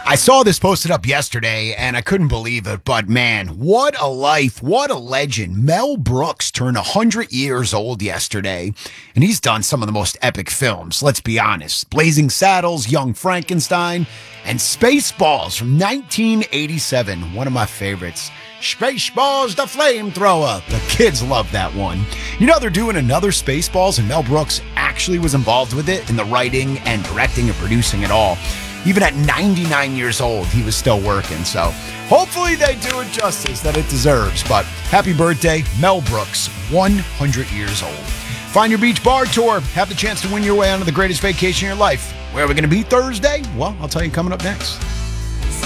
I saw this posted up yesterday and I couldn't believe it, but man, what a life, what a legend. Mel Brooks turned 100 years old yesterday, and he's done some of the most epic films, let's be honest. Blazing Saddles, Young Frankenstein, and Spaceballs from 1987, one of my favorites. Spaceballs the flamethrower. The kids love that one. You know, they're doing another Spaceballs, and Mel Brooks actually was involved with it in the writing and directing and producing it all. Even at 99 years old, he was still working. So hopefully they do it justice that it deserves. But happy birthday, Mel Brooks, 100 years old. Find Your Beach Bar Tour. Have the chance to win your way onto the greatest vacation of your life. Where are we going to be Thursday? Well, I'll tell you coming up next.